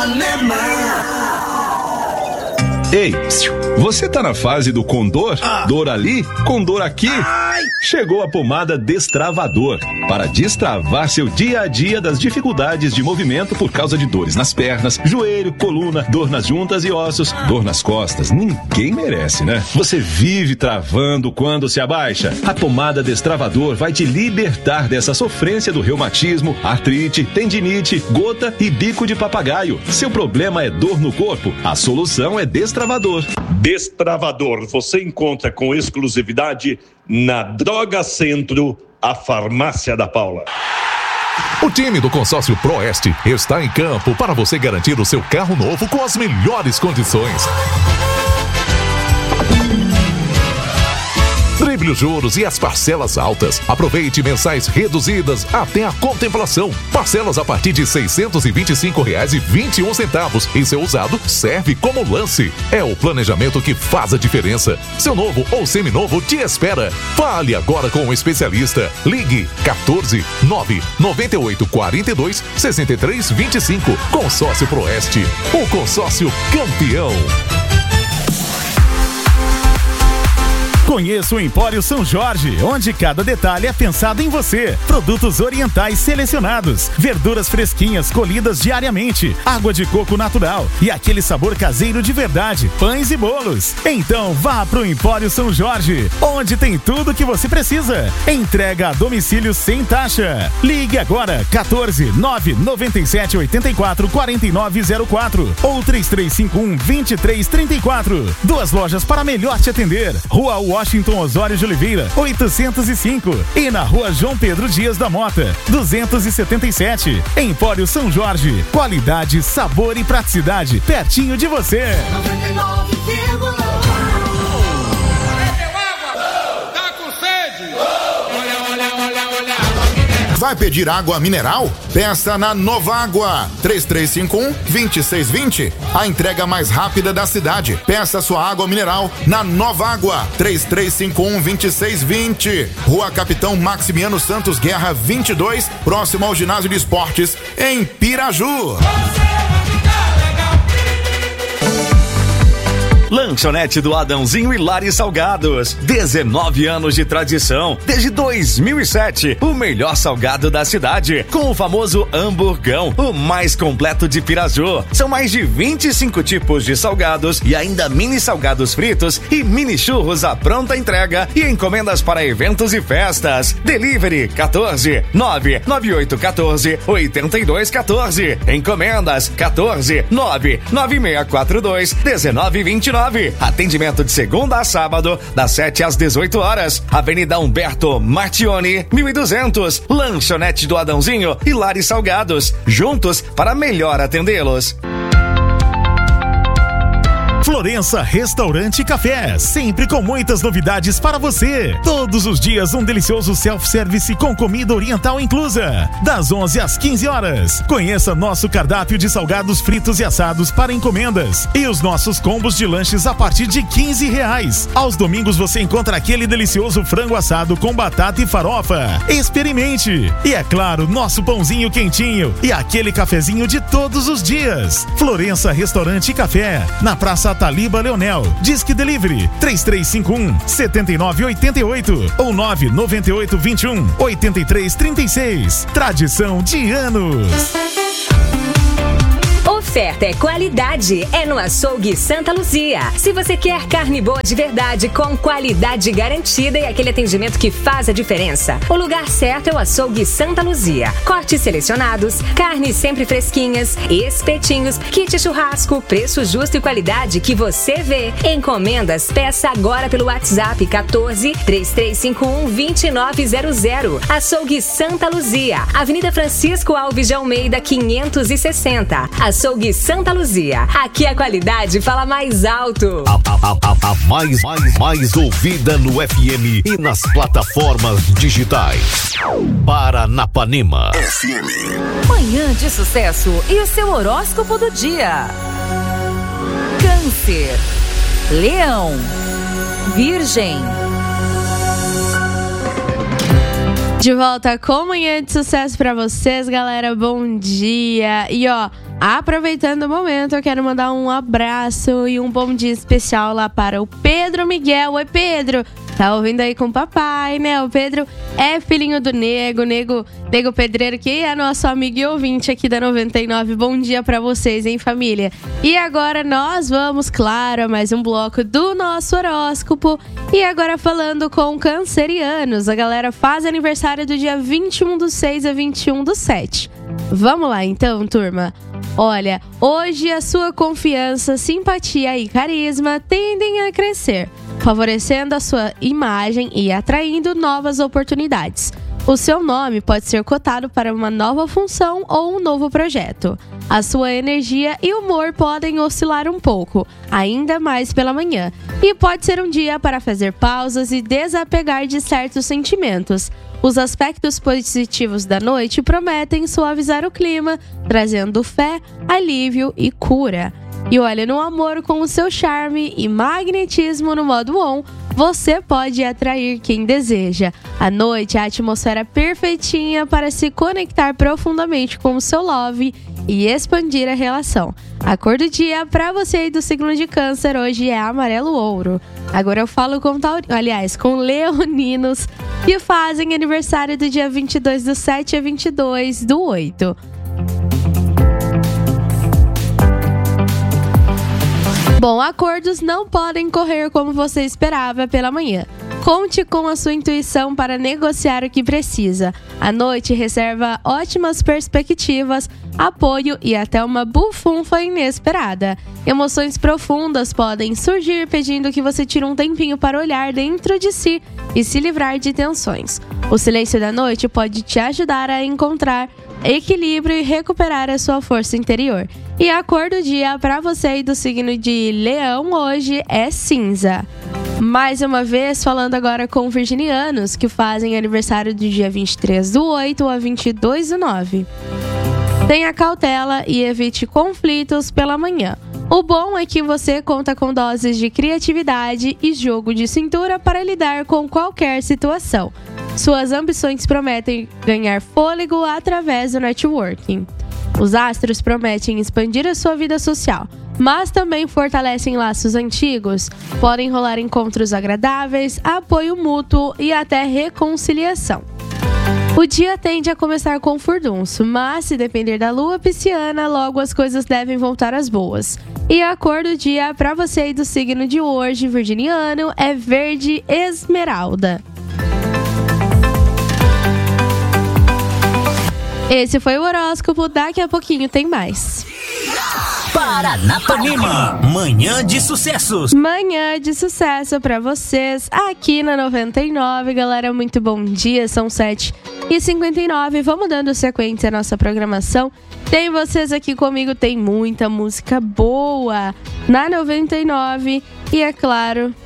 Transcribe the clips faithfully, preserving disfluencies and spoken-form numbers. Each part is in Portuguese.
Ipanema. Ei, você tá na fase do com dor? Ah. Dor ali, com dor aqui? Ai. Chegou a pomada Destravador para destravar seu dia a dia das dificuldades de movimento por causa de dores nas pernas, joelho, coluna, dor nas juntas e ossos, dor nas costas. Ninguém merece, né? Você vive travando quando se abaixa. A pomada Destravador vai te libertar dessa sofrência do reumatismo, artrite, tendinite, gota e bico de papagaio. Seu problema é dor no corpo? A solução é Destravador. Destravador você encontra com exclusividade na Droga Centro, a farmácia da Paula. O time do consórcio Proeste está em campo para você garantir o seu carro novo com as melhores condições. Drible os juros e as parcelas altas. Aproveite mensais reduzidas até a contemplação. Parcelas a partir de seiscentos e vinte e cinco reais e vinte e um centavos. E seu usado serve como lance. É o planejamento que faz a diferença. Seu novo ou seminovo te espera. Fale agora com o especialista. Ligue quatorze, nove, noventa e oito, quarenta e dois, sessenta e três, vinte e cinco. Consórcio Proeste. O consórcio campeão. Conheça o Empório São Jorge, onde cada detalhe é pensado em você. Produtos orientais selecionados, verduras fresquinhas colhidas diariamente, água de coco natural e aquele sabor caseiro de verdade, pães e bolos. Então vá pro Empório São Jorge, onde tem tudo que você precisa. Entrega a domicílio sem taxa. Ligue agora quatorze, nove, noventa e sete, oitenta e quatro, quarenta e nove zero quatro ou três três cinco um, vinte e três, trinta e quatro. Duas lojas para melhor te atender. Rua Washington Osório de Oliveira, oitocentos e cinco. E na Rua João Pedro Dias da Mota, duzentos e setenta e sete. Empório São Jorge. Qualidade, sabor e praticidade pertinho de você. noventa e nove vírgula um. Tá com sede? Olha, olha, olha, olha. Vai pedir água mineral? Peça na Novágua, três três cinco um, dois seis dois zero. A entrega mais rápida da cidade. Peça sua água mineral na Novágua, três três cinco um, dois seis dois zero. Rua Capitão Maximiano Santos Guerra vinte e dois, próximo ao Ginásio de Esportes, em Piraju. Lanchonete do Adãozinho e Lares Salgados. dezenove anos de tradição. Desde dois mil e sete, o melhor salgado da cidade. Com o famoso hamburgão, o mais completo de Piraju. São mais de vinte e cinco tipos de salgados e ainda mini salgados fritos e mini churros à pronta entrega e encomendas para eventos e festas. Delivery quatorze, nove nove oito um quatro, oito dois um quatro. Encomendas quatorze, nove nove seis quatro dois, um nove dois nove. Atendimento de segunda a sábado, das sete às dezoito horas. Avenida Humberto Martione, mil e duzentos. Lanchonete do Adãozinho e Lares Salgados. Juntos para melhor atendê-los. Florença Restaurante e Café, sempre com muitas novidades para você. Todos os dias um delicioso self-service com comida oriental inclusa, das onze às quinze horas. Conheça nosso cardápio de salgados fritos e assados para encomendas e os nossos combos de lanches a partir de quinze reais. Aos domingos você encontra aquele delicioso frango assado com batata e farofa. Experimente! E é claro, nosso pãozinho quentinho e aquele cafezinho de todos os dias. Florença Restaurante e Café, na Praça Taliba Leonel. Disque Delivery três três cinco um, sete nove oito oito ou nove nove oito dois um, oito três três seis. Tradição de anos. Oferta é qualidade, é no Açougue Santa Luzia. Se você quer carne boa de verdade, com qualidade garantida e aquele atendimento que faz a diferença, o lugar certo é o Açougue Santa Luzia. Cortes selecionados, carnes sempre fresquinhas, espetinhos, kit churrasco, preço justo e qualidade que você vê. Encomendas, peça agora pelo WhatsApp quatorze, três três cinco um, dois nove zero zero. Açougue Santa Luzia, Avenida Francisco Alves de Almeida, quinhentos e sessenta. Açougue Santa Luzia. Aqui a qualidade fala mais alto. A, a, a, a mais, mais, mais ouvida no F M e nas plataformas digitais. Paranapanema F M. Manhã de sucesso e o seu horóscopo do dia. Câncer, Leão, Virgem. De volta com Manhã de Sucesso pra vocês, galera. Bom dia. E ó, aproveitando o momento, eu quero mandar um abraço e um bom dia especial lá para o Pedro Miguel. Oi, Pedro. Tá ouvindo aí com o papai, né? O Pedro é filhinho do Nego, Nego, Nego Pedreiro, que é nosso amigo e ouvinte aqui da noventa e nove. Bom dia pra vocês, hein, família? E agora nós vamos, claro, a mais um bloco do nosso horóscopo. E agora falando com cancerianos. A galera faz aniversário do dia vinte e um do seis a vinte e um do sete. Vamos lá então, turma. Olha, hoje a sua confiança, simpatia e carisma tendem a crescer, favorecendo a sua imagem e atraindo novas oportunidades. O seu nome pode ser cotado para uma nova função ou um novo projeto. A sua energia e humor podem oscilar um pouco, ainda mais pela manhã. E pode ser um dia para fazer pausas e desapegar de certos sentimentos. Os aspectos positivos da noite prometem suavizar o clima, trazendo fé, alívio e cura. E olha, no amor, com o seu charme e magnetismo no modo on, você pode atrair quem deseja. À noite, a atmosfera perfeitinha para se conectar profundamente com o seu love e expandir a relação. A cor do dia para você aí do signo de Câncer hoje é amarelo ouro. Agora eu falo com, aliás, com leoninos que fazem aniversário do dia vinte e dois do sete a vinte e dois do oito. Bom, acordos não podem correr como você esperava pela manhã. Conte com a sua intuição para negociar o que precisa. À noite, reserva ótimas perspectivas, apoio e até uma bufunfa inesperada. Emoções profundas podem surgir pedindo que você tire um tempinho para olhar dentro de si e se livrar de tensões. O silêncio da noite pode te ajudar a encontrar equilíbrio e recuperar a sua força interior. E a cor do dia para você aí do signo de Leão hoje é cinza. Mais uma vez, falando agora com virginianos que fazem aniversário do dia vinte e três do oito a vinte e dois do nove. Tenha cautela e evite conflitos pela manhã. O bom é que você conta com doses de criatividade e jogo de cintura para lidar com qualquer situação. Suas ambições prometem ganhar fôlego através do networking. Os astros prometem expandir a sua vida social, mas também fortalecem laços antigos. Podem rolar encontros agradáveis, apoio mútuo e até reconciliação. O dia tende a começar com furdunço, mas se depender da lua pisciana, logo as coisas devem voltar às boas. E a cor do dia para você aí do signo de hoje, virginiano, é verde esmeralda. Esse foi o horóscopo, daqui a pouquinho tem mais. Paranapanema, manhã de sucessos. Manhã de sucesso pra vocês aqui na noventa e nove, galera, muito bom dia, são sete e cinquenta e nove, vamos dando sequência à nossa programação. Tem vocês aqui comigo, tem muita música boa na noventa e nove e é claro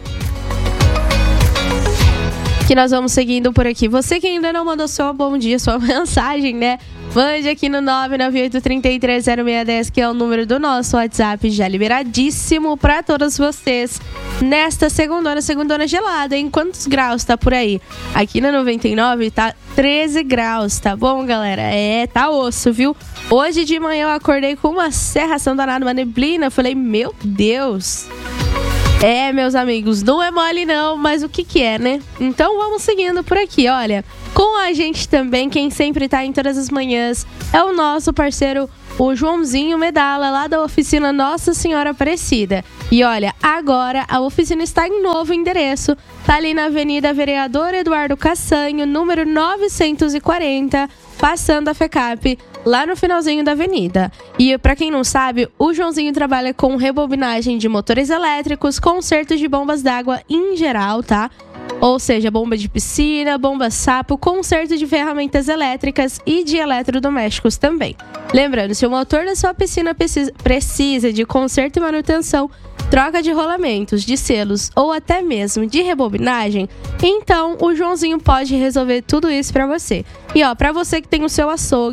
que nós vamos seguindo por aqui. Você que ainda não mandou seu bom dia, sua mensagem, né? Mande aqui no nove nove oito, três três zero seis um zero, que é o número do nosso WhatsApp, já liberadíssimo para todos vocês. Nesta segundona, segundona gelada, hein? Quantos graus tá por aí? Aqui na noventa e nove tá treze graus, tá bom, galera? É, tá osso, viu? Hoje de manhã eu acordei com uma serração danada, uma neblina. Falei, meu Deus... É, meus amigos, não é mole não, mas o que que é, né? Então vamos seguindo por aqui, olha. Com a gente também, quem sempre tá em todas as manhãs, é o nosso parceiro, o Joãozinho Medala, lá da oficina Nossa Senhora Aparecida. E olha, agora a oficina está em novo endereço. Tá ali na Avenida Vereador Eduardo Cassanho, número novecentos e quarenta, passando a FECAP, lá no finalzinho da avenida. E pra quem não sabe, o Joãozinho trabalha com rebobinagem de motores elétricos, conserto de bombas d'água em geral, tá? Ou seja, bomba de piscina, bomba sapo, conserto de ferramentas elétricas e de eletrodomésticos também. Lembrando, se o motor da sua piscina precisa de conserto e manutenção, troca de rolamentos, de selos ou até mesmo de rebobinagem, então o Joãozinho pode resolver tudo isso pra você. E ó, pra você que tem o seu açougue,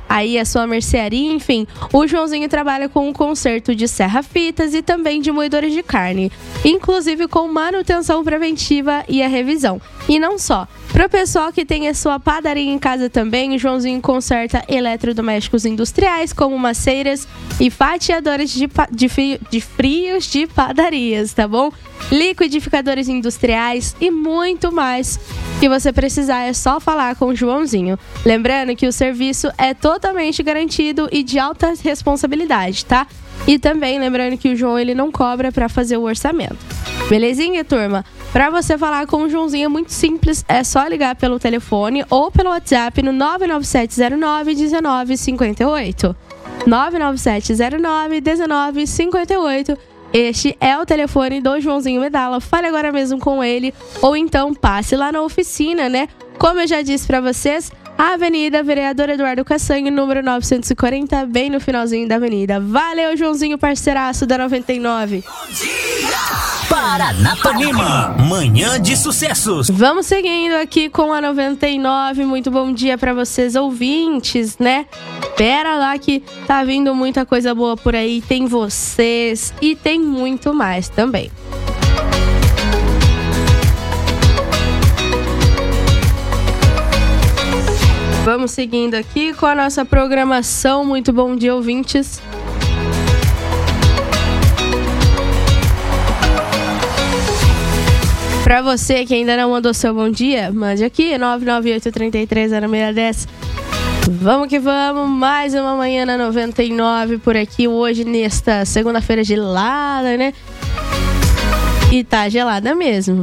aí a sua mercearia, enfim. O Joãozinho trabalha com o conserto de serra-fitas e também de moedores de carne, inclusive com manutenção preventiva e a revisão. E não só. Para o pessoal que tem a sua padaria em casa também, o Joãozinho conserta eletrodomésticos industriais, como maceiras e fatiadores de, de, frio, de frios de padarias, tá bom? Liquidificadores industriais e muito mais. Que você precisar é só falar com o Joãozinho. Lembrando que o serviço é totalmente garantido e de alta responsabilidade, tá? E também lembrando que o João ele não cobra para fazer o orçamento. Belezinha, turma? Para você falar com o Joãozinho é muito simples, é só ligar pelo telefone ou pelo WhatsApp no nove nove sete zero nove um nove cinco oito. nove nove sete zero nove um nove cinco oito. Este é o telefone do Joãozinho Medalla. Fale agora mesmo com ele ou então passe lá na oficina, né? Como eu já disse para vocês, a Avenida Vereador Eduardo Cassanho, número novecentos e quarenta, bem no finalzinho da avenida. Valeu, Joãozinho, parceiraço da noventa e nove. Paranapanema, manhã de sucessos. Vamos seguindo aqui com a noventa e nove. Muito bom dia para vocês, ouvintes, né? Pera lá que tá vindo muita coisa boa por aí. Tem vocês e tem muito mais também. Vamos seguindo aqui com a nossa programação. Muito bom dia, ouvintes. Pra você que ainda não mandou seu bom dia, mande aqui, nove nove oito, três três zero seis um zero. Vamos que vamos, mais uma manhã na noventa e nove por aqui, hoje nesta segunda-feira gelada, né? E tá gelada mesmo.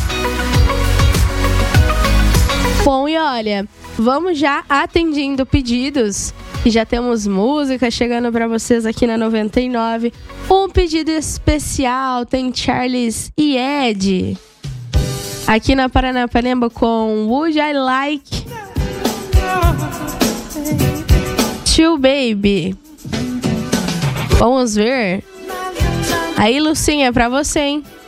Bom, e olha, vamos já atendendo pedidos, que já temos música chegando pra vocês aqui na noventa e nove. Um pedido especial, tem Charles e Ed aqui na Paranapanema com Would I Like To Baby. Vamos ver. Aí, Lucinha, é pra você, hein?